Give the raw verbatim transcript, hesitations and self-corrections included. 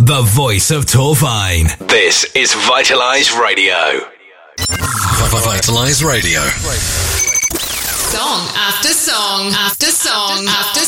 the voice of Torfine. This is Vitalize Radio. Vitalize Radio. Song after song after song after